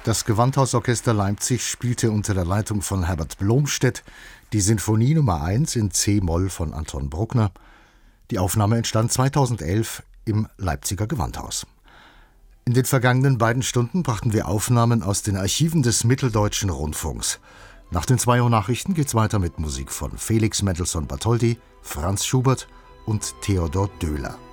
Das Gewandhausorchester Leipzig spielte unter der Leitung von Herbert Blomstedt die Sinfonie Nummer 1 in C-Moll von Anton Bruckner. Die Aufnahme entstand 2011 im Leipziger Gewandhaus. In den vergangenen beiden Stunden brachten wir Aufnahmen aus den Archiven des Mitteldeutschen Rundfunks. Nach den 2 Uhr Nachrichten geht's weiter mit Musik von Felix Mendelssohn Bartholdy, Franz Schubert und Theodor Döhler.